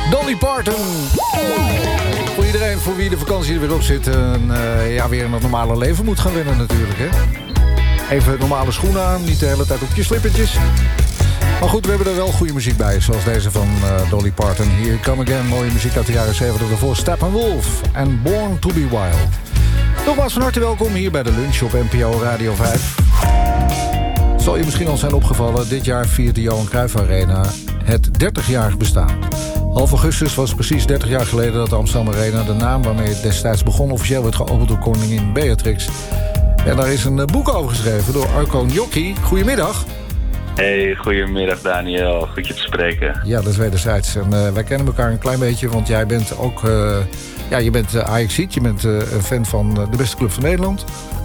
Dolly Parton. Voor iedereen voor wie de vakantie er weer op zit... en weer in het normale leven moet gaan winnen natuurlijk. Hè? Even normale schoenen aan, niet de hele tijd op je slippertjes. Maar goed, we hebben er wel goede muziek bij. Zoals deze van Dolly Parton. Here Come Again, mooie muziek uit de jaren 70. Daarvoor Steppenwolf en Born to be Wild. Nogmaals van harte welkom hier bij de lunch op NPO Radio 5. Het zal je misschien al zijn opgevallen. Dit jaar viert de Johan Cruijff Arena het 30-jarig bestaan. Half augustus was precies 30 jaar geleden dat de Amsterdam Arena... de naam waarmee het destijds begon officieel werd geopend door koningin Beatrix. En daar is een boek over geschreven door Arco Gnocchi. Goedemiddag. Hey, goedemiddag Daniel. Goed je te spreken. Ja, dat is wederzijds. En wij kennen elkaar een klein beetje, want jij bent ook... je bent Ajaxiet, je bent een fan van de beste club van Nederland.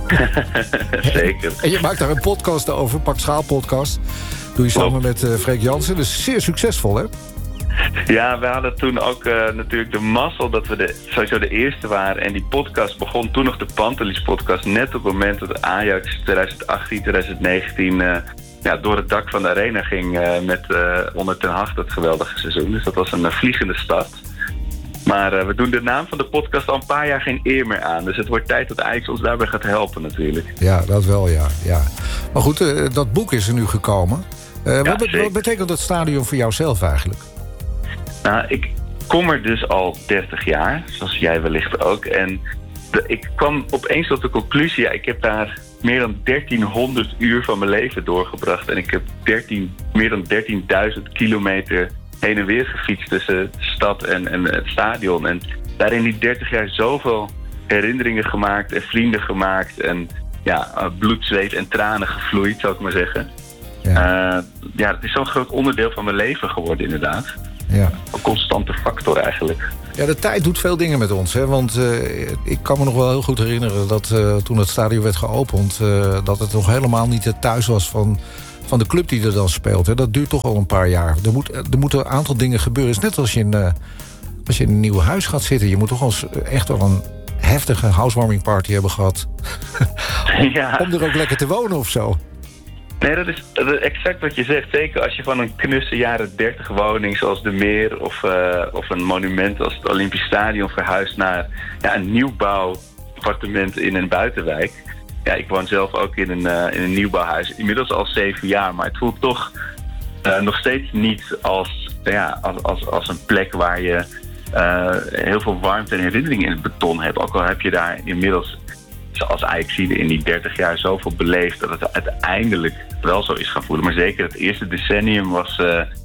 Zeker. En je maakt daar een podcast over, Pak Schaal podcast. Doe je samen met Freek Jansen. Dus zeer succesvol, hè? Ja, we hadden toen ook natuurlijk de mazzel dat we sowieso de eerste waren. En die podcast begon toen nog de Pantelis podcast. Net op het moment dat Ajax 2018, 2019... door het dak van de arena ging met onder Ten Hag dat geweldige seizoen. Dus dat was een vliegende start. Maar we doen de naam van de podcast al een paar jaar geen eer meer aan. Dus het wordt tijd dat Ajax ons daarbij gaat helpen natuurlijk. Ja, dat wel, ja. Maar goed, dat boek is er nu gekomen. Wat betekent dat stadion voor jou zelf eigenlijk? Nou, ik kom er dus al 30 jaar, zoals jij wellicht ook. En ik kwam opeens tot de conclusie, ik heb daar meer dan 1300 uur van mijn leven doorgebracht. En ik heb meer dan 13.000 kilometer heen en weer gefietst tussen de stad en het stadion. En daarin die 30 jaar zoveel herinneringen gemaakt en vrienden gemaakt. En bloed, zweet en tranen gevloeid, zou ik maar zeggen. Het is zo'n groot onderdeel van mijn leven geworden inderdaad. Ja. Een constante factor eigenlijk. Ja, de tijd doet veel dingen met ons. Hè? Want ik kan me nog wel heel goed herinneren dat toen het stadion werd geopend... dat het nog helemaal niet het thuis was van de club die er dan speelt. Hè? Dat duurt toch al een paar jaar. Er moeten een aantal dingen gebeuren. Het is net als je in een nieuw huis gaat zitten. Je moet toch echt wel een heftige housewarming party hebben gehad. Om er ook lekker te wonen of zo. Nee, dat is exact wat je zegt. Zeker als je van een knusse jaren 30 woning zoals de Meer... of een monument als het Olympisch Stadion verhuist naar een nieuwbouwappartement in een buitenwijk. Ja, ik woon zelf ook in een nieuwbouwhuis. Inmiddels al 7 jaar, maar het voelt toch nog steeds niet als een plek waar je heel veel warmte en herinnering in het beton hebt. Ook al heb je daar inmiddels... Als Ajaxide in die 30 jaar zoveel beleefd dat het uiteindelijk wel zo is gaan voelen. Maar zeker het eerste decennium was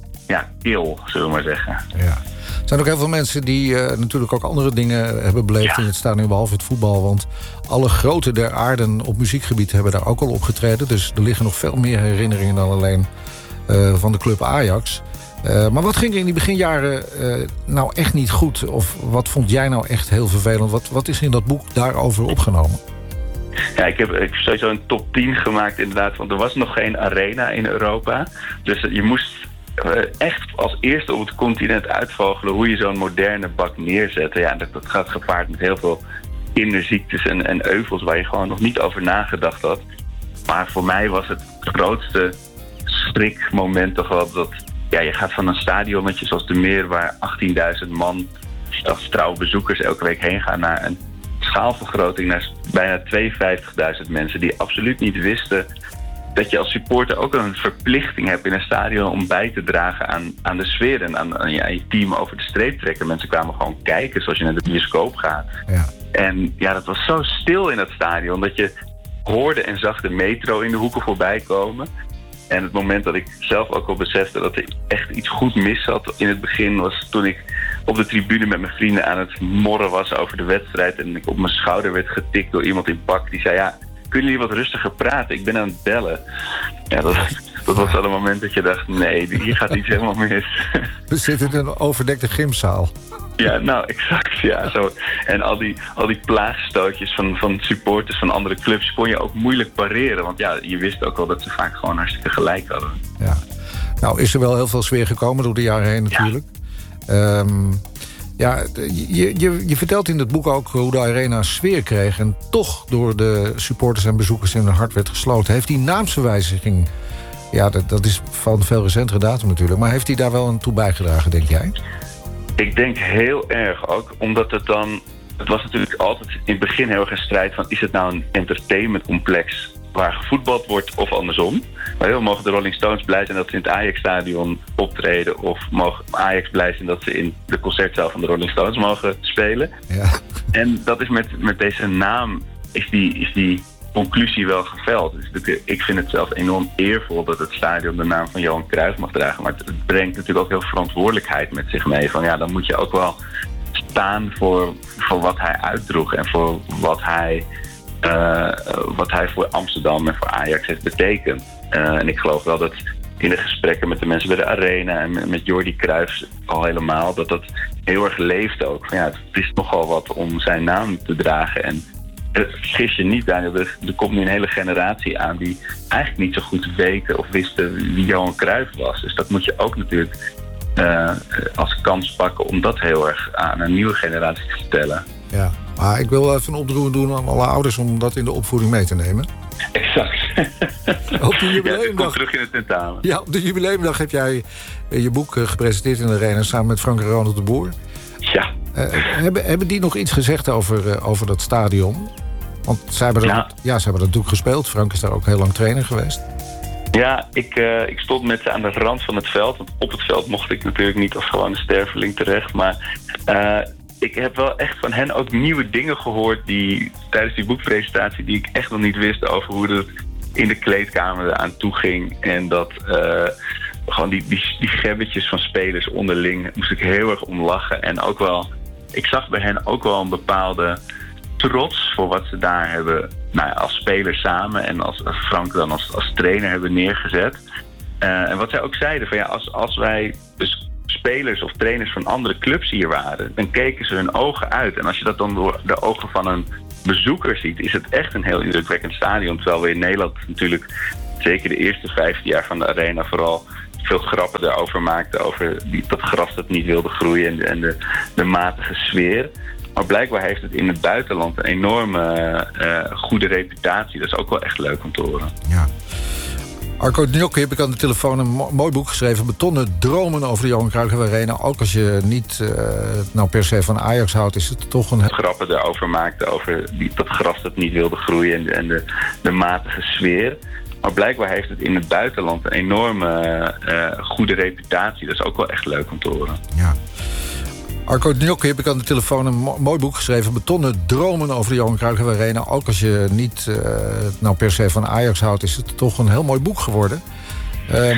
kil, zullen we maar zeggen. Ja. Er zijn ook heel veel mensen die natuurlijk ook andere dingen hebben beleefd in het stadion, behalve het voetbal. Want alle groten der aarden op muziekgebied hebben daar ook al opgetreden. Dus er liggen nog veel meer herinneringen dan alleen van de club Ajax. Maar wat ging er in die beginjaren nou echt niet goed? Of wat vond jij nou echt heel vervelend? Wat is in dat boek daarover opgenomen? Ja, ik heb sowieso een top 10 gemaakt inderdaad. Want er was nog geen arena in Europa. Dus je moest echt als eerste op het continent uitvogelen hoe je zo'n moderne bak neerzet. Ja, dat gaat gepaard met heel veel kinderziektes en euvels waar je gewoon nog niet over nagedacht had. Maar voor mij was het grootste schrikmoment toch wel dat... Ja, je gaat van een stadionnetje zoals de Meer... waar 18.000 man, trouwe bezoekers elke week heen gaan... naar een schaalvergroting naar bijna 52.000 mensen... die absoluut niet wisten dat je als supporter ook een verplichting hebt in een stadion... om bij te dragen aan de sfeer en aan je team over de streep trekken. Mensen kwamen gewoon kijken zoals je naar de bioscoop gaat. Ja. En dat was zo stil in het stadion... dat je hoorde en zag de metro in de hoeken voorbij komen... En het moment dat ik zelf ook al besefte dat er echt iets goed mis zat in het begin... was toen ik op de tribune met mijn vrienden aan het morren was over de wedstrijd... en ik op mijn schouder werd getikt door iemand in pak die zei... kunnen jullie wat rustiger praten? Ik ben aan het bellen. Ja, dat was wel een moment dat je dacht... nee, hier gaat iets helemaal mis. We zitten in een overdekte gymzaal. Ja, nou, exact, ja. Zo. En al die plaagstootjes van supporters van andere clubs kon je ook moeilijk pareren. Want je wist ook wel dat ze vaak gewoon hartstikke gelijk hadden. Ja. Nou, is er wel heel veel sfeer gekomen door de jaren heen natuurlijk. Ja. Je vertelt in het boek ook hoe de arena sfeer kreeg... en toch door de supporters en bezoekers in hun hart werd gesloten. Heeft die naamsverwijziging... Ja, dat is van veel recentere datum natuurlijk. Maar heeft hij daar wel aan toe bijgedragen, denk jij? Ik denk heel erg ook, omdat het dan... Het was natuurlijk altijd in het begin heel erg een strijd van... is het nou een entertainmentcomplex waar gevoetbald wordt of andersom? Maar mogen de Rolling Stones blij zijn dat ze in het Ajax-stadion optreden... of mogen Ajax blij zijn dat ze in de concertzaal van de Rolling Stones mogen spelen? Ja. En dat is met deze naam is die conclusie wel geveld. Dus ik vind het zelf enorm eervol dat het stadion de naam van Johan Cruijff mag dragen. Maar het brengt natuurlijk ook heel verantwoordelijkheid met zich mee. Van ja, dan moet je ook wel staan voor wat hij uitdroeg en voor wat hij voor Amsterdam en voor Ajax heeft betekend. En ik geloof wel dat in de gesprekken met de mensen bij de Arena en met Jordi Cruijff al helemaal, dat heel erg leeft ook. Van ja, het is nogal wat om zijn naam te dragen. En vergis je niet, Daniel, er komt nu een hele generatie aan die eigenlijk niet zo goed weten of wisten wie Johan Cruijff was. Dus dat moet je ook natuurlijk als kans pakken om dat heel erg aan een nieuwe generatie te vertellen. Ja, maar ik wil even een oproep doen aan alle ouders om dat in de opvoeding mee te nemen. Exact. Op de jubileumdag. Komt terug in het tentamen. Ja, op de jubileumdag heb jij je boek gepresenteerd in de Arena samen met Frank en Ronald de Boer. Ja. Hebben die nog iets gezegd over dat stadion? Want zij hebben dat natuurlijk gespeeld. Frank is daar ook heel lang trainer geweest. Ja, ik stond met ze aan de rand van het veld. Want op het veld mocht ik natuurlijk niet als gewone sterveling terecht. Maar ik heb wel echt van hen ook nieuwe dingen gehoord die tijdens die boekpresentatie die ik echt nog niet wist over hoe het in de kleedkamer eraan toe ging. En dat gewoon die gebbetjes van spelers onderling moest ik heel erg om lachen. En ook wel, ik zag bij hen ook wel een bepaalde trots voor wat ze daar hebben, als spelers samen en als Frank dan als trainer hebben neergezet. En wat zij ook zeiden, van ja, als wij dus spelers of trainers van andere clubs hier waren, dan keken ze hun ogen uit. En als je dat dan door de ogen van een bezoeker ziet, is het echt een heel indrukwekkend stadion. Terwijl we in Nederland natuurlijk, zeker de eerste 15 jaar van de Arena, vooral veel grappen daarover maakten, over dat gras dat niet wilde groeien en de matige sfeer. Maar blijkbaar heeft het in het buitenland een enorme goede reputatie. Dat is ook wel echt leuk om te horen. Ja. Arco Gnocchi heb ik aan de telefoon een mooi boek geschreven. Betonnen dromen over de Johan Cruijff Arena. Ook als je niet per se van Ajax houdt, is het toch een... Grappen daarover maakten, over dat gras dat niet wilde groeien en de matige sfeer. Maar blijkbaar heeft het in het buitenland een enorme goede reputatie. Dat is ook wel echt leuk om te horen. Ja. Arco Gnocchi heb ik aan de telefoon een mooi boek geschreven. Betonnen dromen over de Johan Cruijff Arena. Ook als je niet per se van Ajax houdt, is het toch een heel mooi boek geworden.